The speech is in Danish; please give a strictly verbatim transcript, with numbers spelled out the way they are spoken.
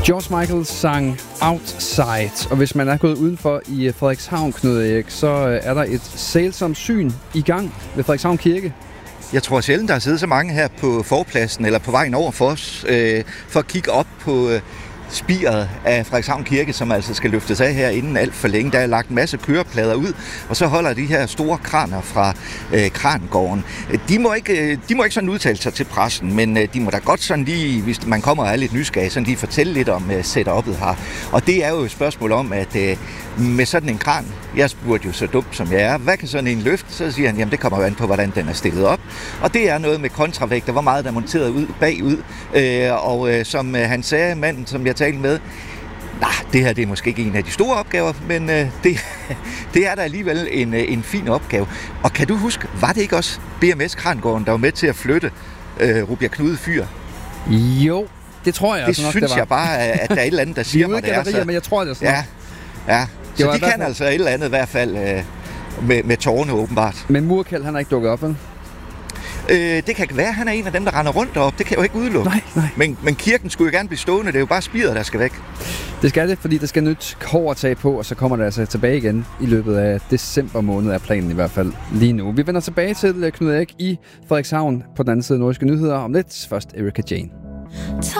George Michael sang Outside, og hvis man er gået udenfor i Frederikshavn, Knud Erik, så er der et sælsomt syn i gang ved Frederikshavn Kirke. Jeg tror sjældent, der har siddet så mange her på forpladsen eller på vejen over for os, øh, for at kigge op på øh, spiret af Frederikshavn Kirke, som altså skal løftes af her inden alt for længe. Der er lagt en masse køreplader ud, og så holder de her store kraner fra øh, krangården. De må, ikke, de må ikke sådan udtale sig til pressen, men øh, de må da godt sådan lige, hvis man kommer og er lidt nysgerrig, sådan lige fortælle lidt om øh, setup'et her. Og det er jo et spørgsmål om, at øh, med sådan en kran, jeg spurgte jo så dumt som jeg er, hvad kan sådan en løfte? Så siger han, jamen det kommer jo an på, hvordan den er stillet op. Og det er noget med kontravægt, og hvor meget der er monteret ud bagud. Øh, og øh, som øh, han sagde, manden, som jeg talte med, nej, det her det er måske ikke en af de store opgaver, men øh, det, det er da alligevel en, øh, en fin opgave. Og kan du huske, var det ikke også B M S Krangården, der var med til at flytte øh, Rubjerg Knude Fyr? Jo, det tror jeg. Det altså nok, synes det var. jeg bare, at der er et eller andet, der siger mig, det er. Så... Men jeg tror, det er sådan. Ja, ja. Så de kan fald... altså et eller andet i hvert fald øh, med, med tårne åbenbart. Men Murkjeld, han er ikke dukket op, vel? Øh, det kan være, han er en af dem, der render rundt deroppe. Det kan jeg jo ikke udelukke. Nej, nej. Men, men kirken skulle jo gerne blive stående. Det er jo bare spiret, der skal væk. Det skal det, fordi der skal nyt kobbertag på, og så kommer det altså tilbage igen i løbet af december måned, er planen i hvert fald lige nu. Vi vender tilbage til Knud Erik i Frederikshavn på den anden side af Nordiske Nyheder om lidt. Først Erika Jane.